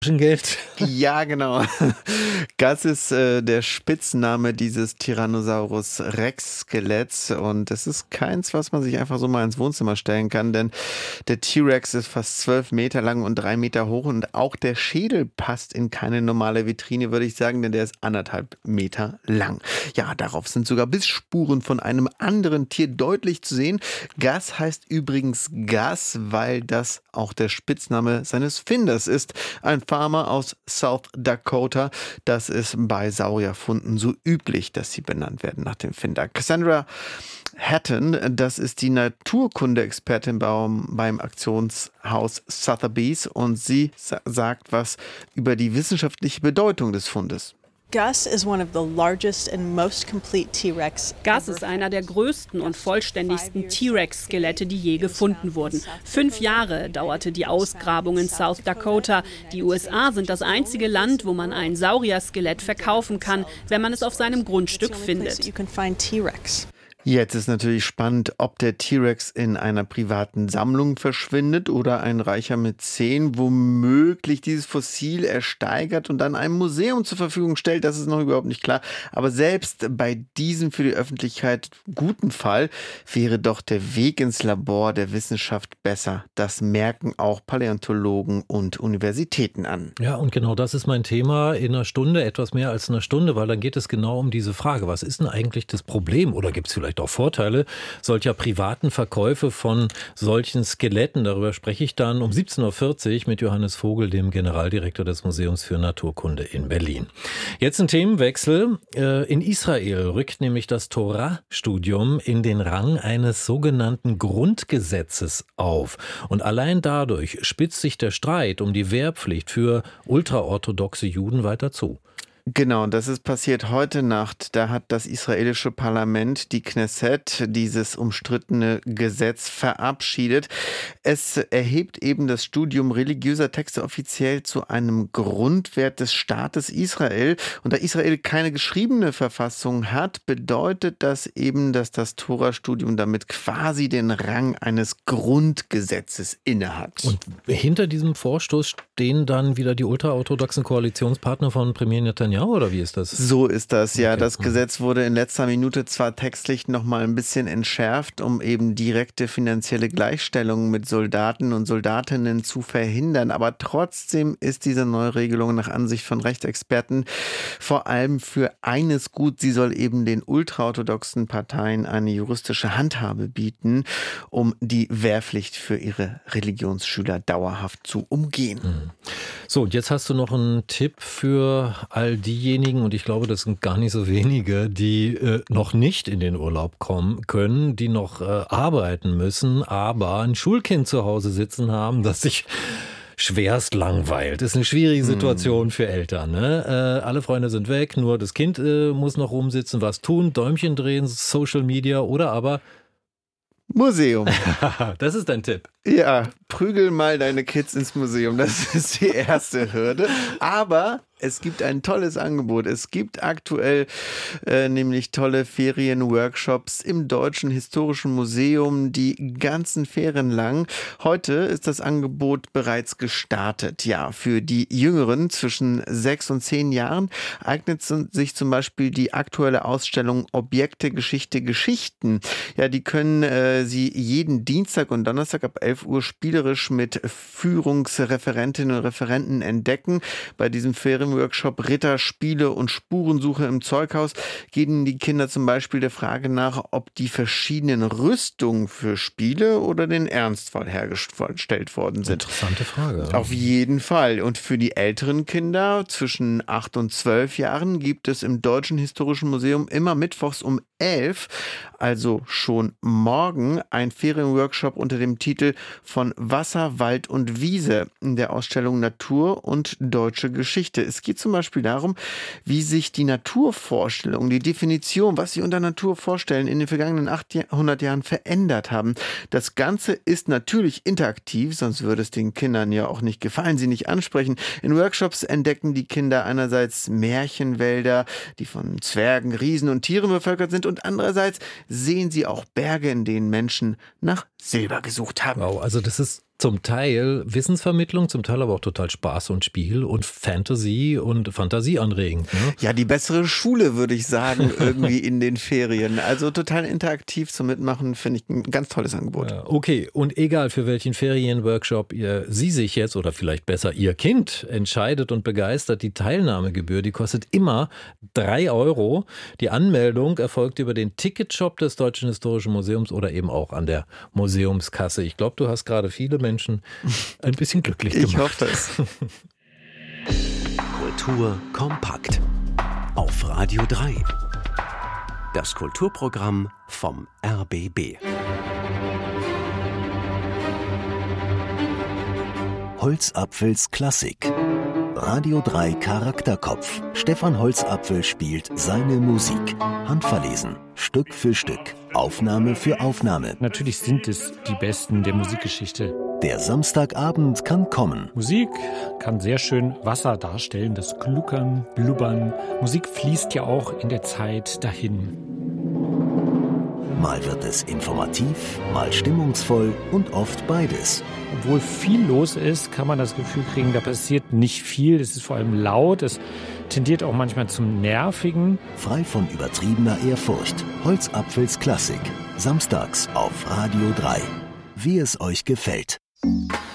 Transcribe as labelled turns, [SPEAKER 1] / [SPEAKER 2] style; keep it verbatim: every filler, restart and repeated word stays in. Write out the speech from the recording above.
[SPEAKER 1] Geld.
[SPEAKER 2] Ja, genau. Gus ist äh, der Spitzname dieses Tyrannosaurus Rex Skeletts und es ist keins, was man sich einfach so mal ins Wohnzimmer stellen kann, denn der T-Rex ist fast zwölf Meter lang und drei Meter hoch und auch der Schädel passt in keine normale Vitrine, würde ich sagen, denn der ist anderthalb Meter lang. Ja, darauf sind sogar Bissspuren von einem anderen Tier deutlich zu sehen. Gus heißt übrigens Gus, weil das auch der Spitzname seines Finders ist. Ein Farmer aus South Dakota. Das ist bei Saurierfunden so üblich, dass sie benannt werden nach dem Finder. Cassandra Hatton, das ist die Naturkunde-Expertin beim, beim Aktionshaus Sotheby's und sie sa- sagt was über die wissenschaftliche Bedeutung des Fundes.
[SPEAKER 3] Gus is one of the largest and most complete T-Rex.
[SPEAKER 4] Gus ist einer der größten und vollständigsten T-Rex-Skelette, die je gefunden wurden. Fünf Jahre dauerte die Ausgrabung in South Dakota. Die U S A sind das einzige Land, wo man ein Saurier-Skelett verkaufen kann, wenn man es auf seinem Grundstück findet.
[SPEAKER 2] Jetzt ist natürlich spannend, ob der T-Rex in einer privaten Sammlung verschwindet oder ein reicher Mäzen womöglich dieses Fossil ersteigert und dann einem Museum zur Verfügung stellt. Das ist noch überhaupt nicht klar. Aber selbst bei diesem für die Öffentlichkeit guten Fall wäre doch der Weg ins Labor der Wissenschaft besser. Das merken auch Paläontologen und Universitäten an.
[SPEAKER 1] Ja, und genau das ist mein Thema in einer Stunde, etwas mehr als einer Stunde, weil dann geht es genau um diese Frage. Was ist denn eigentlich das Problem oder gibt es vielleicht auch Vorteile solcher privaten Verkäufe von solchen Skeletten? Darüber spreche ich dann um siebzehn Uhr vierzig mit Johannes Vogel, dem Generaldirektor des Museums für Naturkunde in Berlin. Jetzt ein Themenwechsel. In Israel rückt nämlich das Torah-Studium in den Rang eines sogenannten Grundgesetzes auf. Und allein dadurch spitzt sich der Streit um die Wehrpflicht für ultraorthodoxe Juden weiter zu.
[SPEAKER 2] Genau, das ist passiert heute Nacht. Da hat das israelische Parlament, die Knesset, dieses umstrittene Gesetz verabschiedet. Es erhebt eben das Studium religiöser Texte offiziell zu einem Grundwert des Staates Israel. Und da Israel keine geschriebene Verfassung hat, bedeutet das eben, dass das Tora-Studium damit quasi den Rang eines Grundgesetzes innehat.
[SPEAKER 1] Und hinter diesem Vorstoß stehen dann wieder die ultraorthodoxen Koalitionspartner von Premier Netanyahu. Oder wie ist das?
[SPEAKER 2] So ist das, ja.
[SPEAKER 1] Okay.
[SPEAKER 2] Das Gesetz wurde in letzter Minute zwar textlich noch mal ein bisschen entschärft, um eben direkte finanzielle Gleichstellung mit Soldaten und Soldatinnen zu verhindern. Aber trotzdem ist diese Neuregelung nach Ansicht von Rechtsexperten vor allem für eines gut. Sie soll eben den ultraorthodoxen Parteien eine juristische Handhabe bieten, um die Wehrpflicht für ihre Religionsschüler dauerhaft zu umgehen.
[SPEAKER 1] So, und jetzt hast du noch einen Tipp für all diejenigen, und ich glaube, das sind gar nicht so wenige, die äh, noch nicht in den Urlaub kommen können, die noch äh, arbeiten müssen, aber ein Schulkind zu Hause sitzen haben, das sich schwerst langweilt. Ist eine schwierige Situation hm. für Eltern. Ne? Äh, alle Freunde sind weg, nur das Kind äh, muss noch rumsitzen, was tun, Däumchen drehen, Social Media oder aber
[SPEAKER 2] Museum.
[SPEAKER 1] Das ist dein Tipp.
[SPEAKER 2] Ja, prügel mal deine Kids ins Museum. Das ist die erste Hürde. Aber es gibt ein tolles Angebot. Es gibt aktuell äh, nämlich tolle Ferienworkshops im Deutschen Historischen Museum die ganzen Ferien lang. Heute ist das Angebot bereits gestartet. Ja, für die Jüngeren zwischen sechs und zehn Jahren eignet sich zum Beispiel die aktuelle Ausstellung Objekte, Geschichte, Geschichten. Ja, die können äh, Sie jeden Dienstag und Donnerstag ab elf Uhr spielerisch mit Führungsreferentinnen und Referenten entdecken. Bei diesem Ferienworkshop Ritter, Spiele und Spurensuche im Zeughaus gehen die Kinder zum Beispiel der Frage nach, ob die verschiedenen Rüstungen für Spiele oder den Ernstfall hergestellt worden sind.
[SPEAKER 1] Interessante Frage.
[SPEAKER 2] Auf jeden Fall. Und für die älteren Kinder zwischen acht und zwölf Jahren gibt es im Deutschen Historischen Museum immer mittwochs um elf, also schon morgen, ein Ferienworkshop unter dem Titel Von Wasser, Wald und Wiese in der Ausstellung Natur und Deutsche Geschichte. Es geht zum Beispiel darum, wie sich die Naturvorstellung, die Definition, was sie unter Natur vorstellen, in den vergangenen achthundert Jahren verändert haben. Das Ganze ist natürlich interaktiv, sonst würde es den Kindern ja auch nicht gefallen, sie nicht ansprechen. In Workshops entdecken die Kinder einerseits Märchenwälder, die von Zwergen, Riesen und Tieren bevölkert sind, und andererseits sehen sie auch Berge, in denen Menschen nach Silber gesucht haben.
[SPEAKER 1] Wow, also das ist zum Teil Wissensvermittlung, zum Teil aber auch total Spaß und Spiel und Fantasy und Fantasie anregend. Ne?
[SPEAKER 2] Ja, die bessere Schule, würde ich sagen, irgendwie in den Ferien. Also total interaktiv zum Mitmachen, finde ich ein ganz tolles Angebot.
[SPEAKER 1] Ja, okay, und egal für welchen Ferienworkshop ihr Sie sich jetzt oder vielleicht besser Ihr Kind entscheidet und begeistert, die Teilnahmegebühr, die kostet immer drei Euro. Die Anmeldung erfolgt über den Ticketshop des Deutschen Historischen Museums oder eben auch an der Museumskasse. Ich glaube, du hast gerade viele Menschen ein bisschen glücklich gemacht.
[SPEAKER 2] Ich hoffe es.
[SPEAKER 5] Kultur kompakt auf Radio drei. Das Kulturprogramm vom R B B. Holzapfels Klassik. Radio drei Charakterkopf. Stefan Holzapfel spielt seine Musik. Handverlesen. Stück für Stück. Aufnahme für Aufnahme.
[SPEAKER 6] Natürlich sind es die Besten der Musikgeschichte.
[SPEAKER 5] Der Samstagabend kann kommen.
[SPEAKER 6] Musik kann sehr schön Wasser darstellen, das Gluckern, Blubbern. Musik fließt ja auch in der Zeit dahin.
[SPEAKER 5] Mal wird es informativ, mal stimmungsvoll und oft beides.
[SPEAKER 6] Obwohl viel los ist, kann man das Gefühl kriegen, da passiert nicht viel. Es ist vor allem laut, es tendiert auch manchmal zum Nervigen.
[SPEAKER 5] Frei von übertriebener Ehrfurcht. Holzapfels Klassik. Samstags auf Radio drei. Wie es euch gefällt.